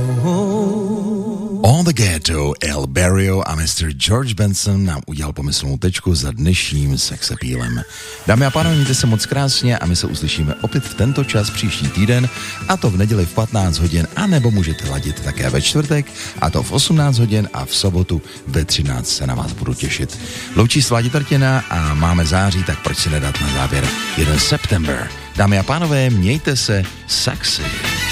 On the Ghetto, El Barrio a Mr. George Benson nám udělal pomyslnou tečku za dnešním sexapílem. Dámy a pánové, mějte se moc krásně a my se uslyšíme opět v tento čas příští týden, a to v neděli v 15 hodin, anebo můžete ladit také ve čtvrtek, a to v 18 hodin, a v sobotu ve 13 se na vás budu těšit. Loučí Sláďa Trtina a máme září, tak proč si nedat na závěr jeden September. Dámy a pánové, mějte se sexy.